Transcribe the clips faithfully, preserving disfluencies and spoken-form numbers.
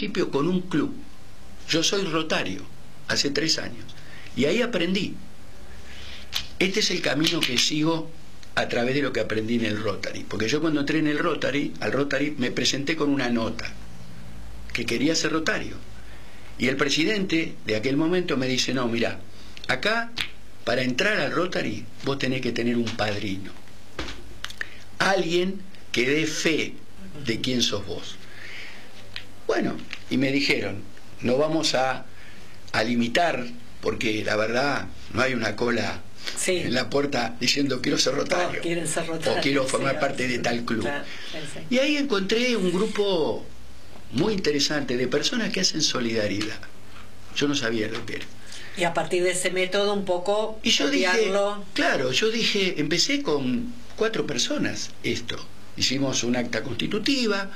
principio con un club. Yo soy rotario, hace tres años. Y ahí aprendí. Este es el camino que sigo a través de lo que aprendí en el Rotary. Porque yo cuando entré en el Rotary, al Rotary me presenté con una nota, que quería ser rotario. Y el presidente de aquel momento me dice, no, mira, acá para entrar al Rotary vos tenés que tener un padrino. Alguien que dé fe de quién sos vos. Bueno, y me dijeron, no vamos a, a limitar, porque la verdad no hay una cola sí. en la puerta diciendo quiero ser rotario, oh, ser rotario o quiero formar sí, parte de tal club. Claro, sí, sí. Y ahí encontré un grupo muy interesante de personas que hacen solidaridad. Yo no sabía lo que era. Y a partir de ese método un poco y yo copiarlo. dije, claro, yo dije, empecé con cuatro personas esto. Hicimos un acta constitutiva,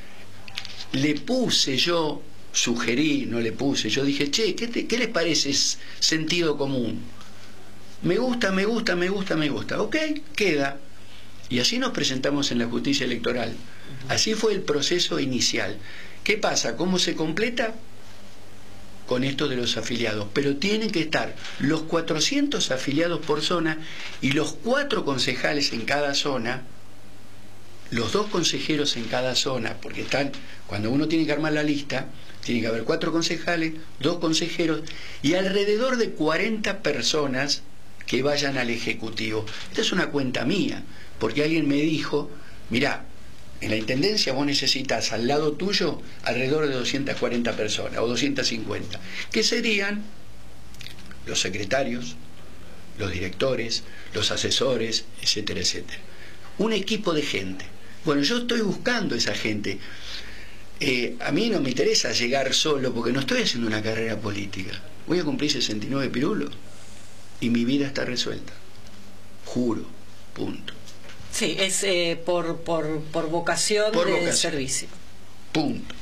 le puse yo, sugerí, no le puse, yo dije, che, ¿qué, te, qué les parece sentido común? Me gusta, me gusta, me gusta, me gusta. Ok, queda. Y así nos presentamos en la justicia electoral. Así fue el proceso inicial. ¿Qué pasa? ¿Cómo se completa? Con esto de los afiliados. Pero tienen que estar los cuatrocientos afiliados por zona y los cuatro concejales en cada zona, los dos consejeros en cada zona, porque están, cuando uno tiene que armar la lista, tiene que haber cuatro concejales, dos consejeros y alrededor de cuarenta personas que vayan al Ejecutivo. Esta es una cuenta mía, porque alguien me dijo, mirá, en la Intendencia vos necesitas al lado tuyo alrededor de doscientas cuarenta personas o doscientas cincuenta, que serían los secretarios, los directores, los asesores, etcétera, etcétera. Un equipo de gente. Bueno, yo estoy buscando esa gente. Eh, a mí no me interesa llegar solo porque no estoy haciendo una carrera política. Voy a cumplir sesenta y nueve pirulos y mi vida está resuelta. Juro, punto. Sí, es eh, por, por, por vocación por de vocación. servicio. Punto.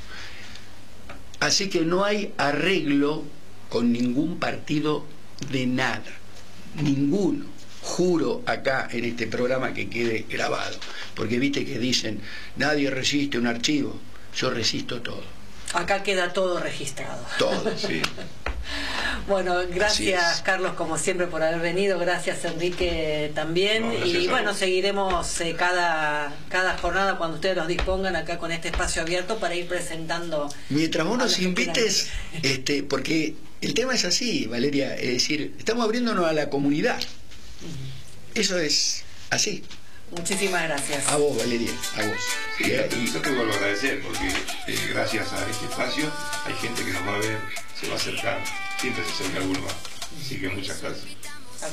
Así que no hay arreglo con ningún partido de nada. Ninguno. Juro acá en este programa que quede grabado. Porque viste que dicen, nadie resiste un archivo. Yo resisto todo. Acá queda todo registrado. Todo, sí. Bueno, gracias Carlos como siempre por haber venido, gracias Enrique también, no, y bueno, seguiremos eh, cada, cada jornada cuando ustedes nos dispongan acá con este espacio abierto para ir presentando. Mientras vos nos invites, este, porque el tema es así, Valeria, es decir, estamos abriéndonos a la comunidad. Uh-huh. Eso es así. Muchísimas gracias. A vos, Valeria, a vos. Sí, y yo te vuelvo a agradecer porque eh, gracias a este espacio hay gente que nos va a ver, se va a acercar, siempre se acerca alguno más. Así que muchas gracias.